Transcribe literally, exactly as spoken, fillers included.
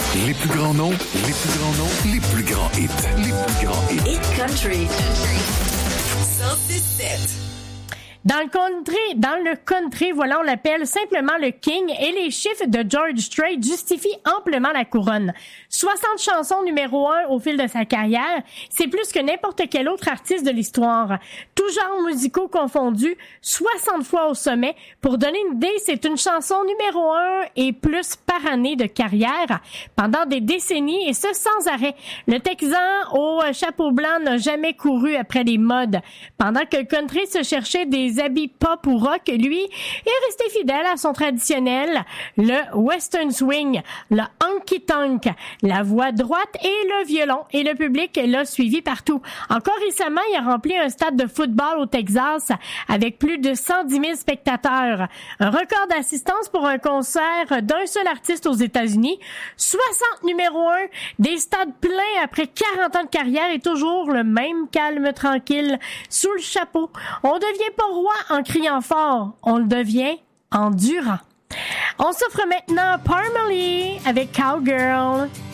Les plus grands noms, les plus grands noms, les plus grands hits, les plus grands hits. Hit Country. cent dix-sept. Dans le country, dans le country, voilà, on l'appelle simplement le King et les chiffres de George Strait justifient amplement la couronne. soixante chansons numéro un au fil de sa carrière, c'est plus que n'importe quel autre artiste de l'histoire. Tous genres musicaux confondus, soixante fois au sommet. Pour donner une idée, c'est une chanson numéro un et plus par année de carrière pendant des décennies et ce sans arrêt. Le Texan au chapeau blanc n'a jamais couru après les modes. Pendant que le country se cherchait des habits pop ou rock, lui est resté fidèle à son traditionnel, le western swing, le honky tonk, la voix droite et le violon, et le public l'a suivi partout. Encore récemment, il a rempli un stade de football au Texas avec plus de cent dix mille spectateurs. Un record d'assistance pour un concert d'un seul artiste aux États-Unis. soixante numéro un, des stades pleins après quarante ans de carrière et toujours le même calme tranquille sous le chapeau. On devient pas roi en criant fort, on le devient en durant. On s'offre maintenant Parmalee avec Cowgirl.